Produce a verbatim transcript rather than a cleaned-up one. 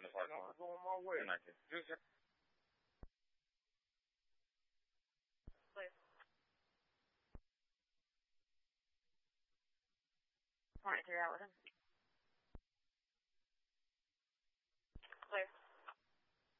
in the park. No, I'm going my way. Just Point three out with him.